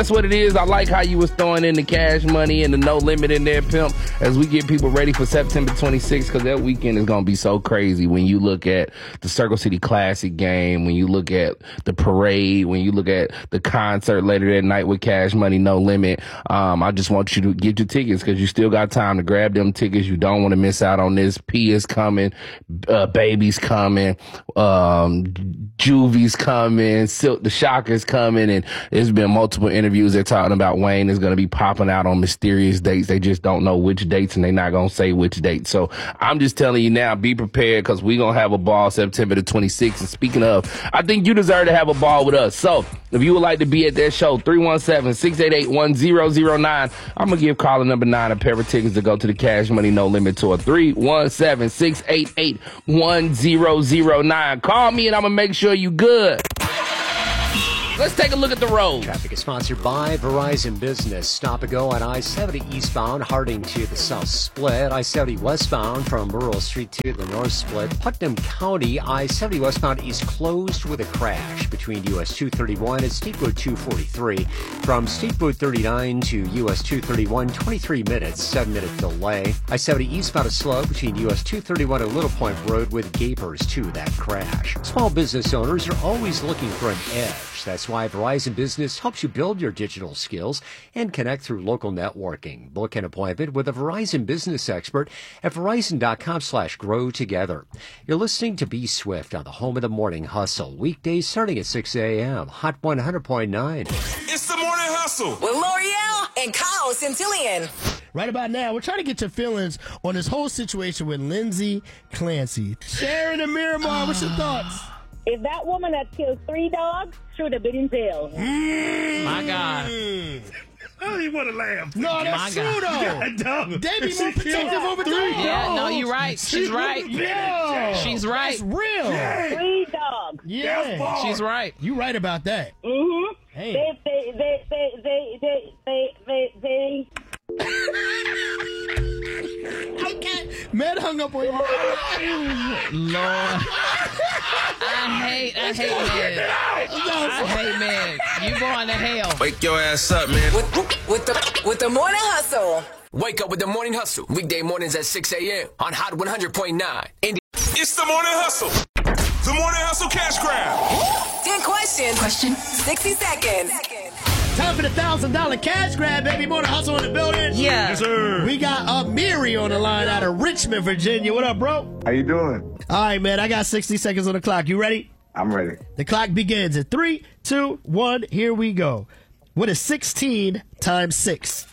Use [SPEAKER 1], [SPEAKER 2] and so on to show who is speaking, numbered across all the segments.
[SPEAKER 1] That's what it is. I like how you was throwing in the cash money and the no limit in there, pimp, as we get people ready for September 26th, because that weekend is going to be so crazy when you look at the Circle City Classic game, when you look at the parade, when you look at the concert later that night with Cash Money No Limit. I just want you to get your tickets because you still got time to grab them tickets. You don't want to miss out on this. P is coming. Baby's coming. Juvie's coming. Silk the Shocker's coming. And there's been multiple interviews. They're talking about Wayne is going to be popping out on mysterious dates. They just don't know which dates, and they're not going to say which dates. So I'm just telling you now, be prepared, because we're going to have a ball September the 26th. And speaking of, I think you deserve to have a ball with us. So if you would like to be at that show, 317-688-1009. I'm going to give caller number 9 a pair of tickets to go to the Cash Money No Limit tour. 317-688-1009. Call me and I'm going to make sure you good. Let's take a look at the road.
[SPEAKER 2] Traffic is sponsored by Verizon Business. Stop and go on I-70 eastbound, Harding to the south split. I-70 westbound from Burrell Street to the north split. Putnam County, I-70 westbound is closed with a crash between US 231 and State Road 243. From State Road 39 to US 231, 23 minutes, 7-minute delay. I-70 eastbound is slow between US 231 and Little Point Road with gapers to that crash. Small business owners are always looking for an edge. That's why Verizon Business helps you build your digital skills and connect through local networking. Book an appointment with a Verizon Business expert at Verizon.com/grow together. You're listening to B Swift on the home of the morning hustle. Weekdays starting at 6 a.m. Hot 100.9.
[SPEAKER 3] It's the morning hustle
[SPEAKER 4] with L'Oreal and Kyle Centillion.
[SPEAKER 5] Right about now, we're trying to get your feelings on this whole situation with Lindsay Clancy. Sharon and Miramar, what's your thoughts?
[SPEAKER 6] If that woman that killed 3 dogs should have been in jail.
[SPEAKER 7] My God.
[SPEAKER 8] I don't even want to laugh.
[SPEAKER 5] No, that's true, though. They be more protective over 3 dogs.
[SPEAKER 7] Yeah, no, you're right. She's right.
[SPEAKER 5] Yeah.
[SPEAKER 7] She's right.
[SPEAKER 5] That's real.
[SPEAKER 8] Yeah.
[SPEAKER 6] 3 dogs.
[SPEAKER 5] Yeah.
[SPEAKER 7] She's right.
[SPEAKER 5] You right about that.
[SPEAKER 6] Mm-hmm.
[SPEAKER 5] Hey.
[SPEAKER 6] They
[SPEAKER 5] Man hung up on you.
[SPEAKER 7] Lord. I hate men. I hate men. You going to hell.
[SPEAKER 3] Wake your ass up, man.
[SPEAKER 4] With the morning hustle.
[SPEAKER 9] Wake up with the morning hustle. Weekday mornings at 6 a.m. on Hot 100.9.
[SPEAKER 3] It's the morning hustle. The morning hustle cash grab.
[SPEAKER 4] 10 questions. 60 seconds.
[SPEAKER 5] Time for the $1,000 cash grab, baby. Morning hustle in the building.
[SPEAKER 7] Yeah.
[SPEAKER 8] Yes, sir.
[SPEAKER 5] We got Amiri on the line out of Richmond, Virginia. What up, bro?
[SPEAKER 10] How you doing?
[SPEAKER 5] All right, man. I got 60 seconds on the clock. You ready?
[SPEAKER 10] I'm ready.
[SPEAKER 5] The clock begins at 3, 2, 1. Here we go. What is 16 times 6?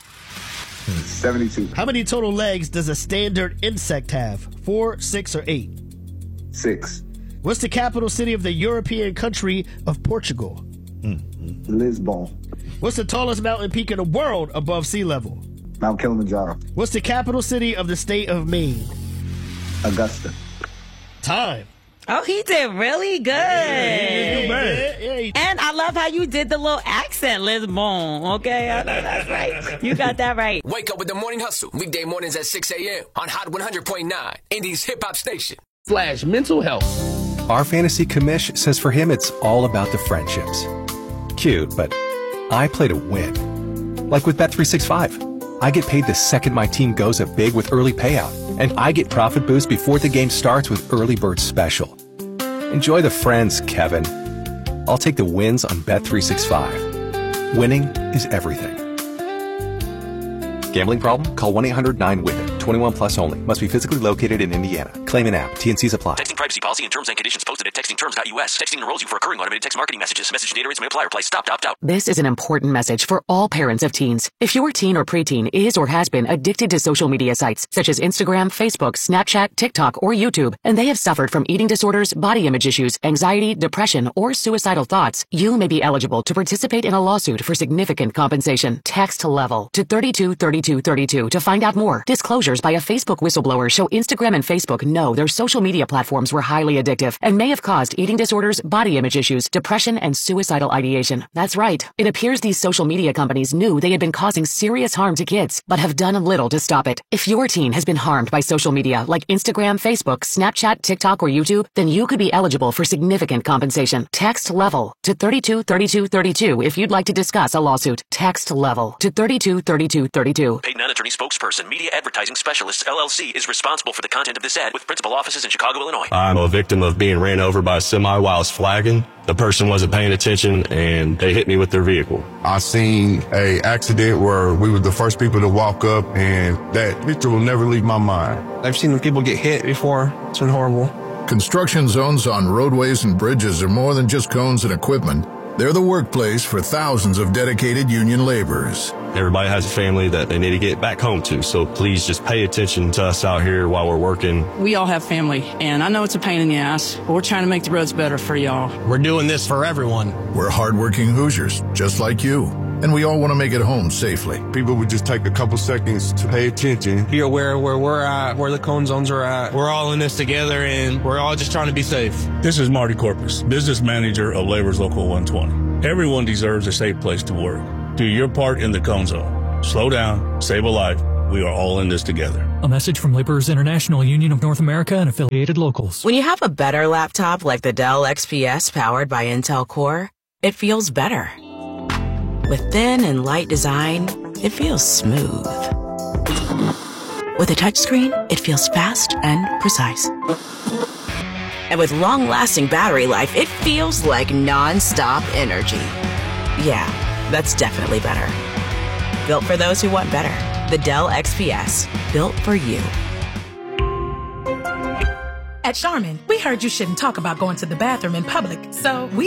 [SPEAKER 10] 72.
[SPEAKER 5] How many total legs does a standard insect have? 4, 6, or 8?
[SPEAKER 10] 6.
[SPEAKER 5] What's the capital city of the European country of Portugal?
[SPEAKER 10] Lisbon.
[SPEAKER 5] What's the tallest mountain peak in the world above sea level?
[SPEAKER 10] Mount Kilimanjaro.
[SPEAKER 5] What's the capital city of the state of Maine?
[SPEAKER 10] Augusta.
[SPEAKER 5] Time.
[SPEAKER 11] Oh, he did really good.
[SPEAKER 5] Yeah.
[SPEAKER 11] And I love how you did the little accent, Lisbon. Okay, I know that's right. You got that right.
[SPEAKER 9] Wake up with the morning hustle. Weekday mornings at 6 a.m. on Hot 100.9. Indie's hip hop station.
[SPEAKER 1] /mental health.
[SPEAKER 12] Our fantasy commish says for him it's all about the friendships. Cute, but I play to win. Like with Bet365. I get paid the second my team goes up big with early payout. And I get profit boost before the game starts with Early Bird Special. Enjoy the friends, Kevin. I'll take the wins on Bet365. Winning is everything. Gambling problem? Call 1-800-9-WITH-IT. 21 plus only. Must be physically located in Indiana. Claim an app. T&Cs apply.
[SPEAKER 13] Texting privacy policy and terms and conditions posted at textingterms.us. Texting enrolls you for recurring automated text marketing messages. Message data rates may apply. Reply stop to opt out.
[SPEAKER 14] This is an important message for all parents of teens. If your teen or preteen is or has been addicted to social media sites such as Instagram, Facebook, Snapchat, TikTok, or YouTube, and they have suffered from eating disorders, body image issues, anxiety, depression, or suicidal thoughts, you may be eligible to participate in a lawsuit for significant compensation. Text LEVEL to 323232 to find out more. Disclosures by a Facebook whistleblower show Instagram and Facebook know know their social media platforms were highly addictive and may have caused eating disorders, body image issues, depression, and suicidal ideation. That's right. It appears these social media companies knew they had been causing serious harm to kids, but have done little to stop it. If your teen has been harmed by social media like Instagram, Facebook, Snapchat, TikTok, or YouTube, then you could be eligible for significant compensation. Text LEVEL to 323232 if you'd like to discuss a lawsuit. Text LEVEL to 323232.
[SPEAKER 13] Paid non-attorney spokesperson, Media Advertising Specialists, LLC, is responsible for the content of this ad with principal offices in Chicago, Illinois.
[SPEAKER 15] I'm a victim of being ran over by a semi while I was flagging. The person wasn't paying attention and they hit me with their vehicle.
[SPEAKER 16] I seen a accident where we were the first people to walk up, and that picture will never leave my mind.
[SPEAKER 17] I've seen people get hit before. It's been horrible.
[SPEAKER 18] Construction zones on roadways and bridges are more than just cones and equipment. They're the workplace for thousands of dedicated union laborers.
[SPEAKER 15] Everybody has a family that they need to get back home to, so please just pay attention to us out here while we're working.
[SPEAKER 19] We all have family, and I know it's a pain in the ass, but we're trying to make the roads better for y'all.
[SPEAKER 17] We're doing this for everyone.
[SPEAKER 18] We're hardworking Hoosiers, just like you, and we all want to make it home safely.
[SPEAKER 16] People would just take a couple seconds to pay attention.
[SPEAKER 17] Be aware of where we're at, where the cone zones are at. We're all in this together, and we're all just trying to be safe.
[SPEAKER 8] This is Marty Corpus, business manager of Labor's Local 120. Everyone deserves a safe place to work. Do your part in the cone zone. Slow down, save a life. We are all in this together.
[SPEAKER 20] A message from Laborers International Union of North America and affiliated locals.
[SPEAKER 21] When you have a better laptop like the Dell XPS powered by Intel Core, it feels better. With thin and light design, it feels smooth. With a touchscreen, it feels fast and precise. And with long-lasting battery life, it feels like non-stop energy. Yeah, that's definitely better. Built for those who want better. The Dell XPS. Built for you.
[SPEAKER 22] At Charmin, we heard you shouldn't talk about going to the bathroom in public, so we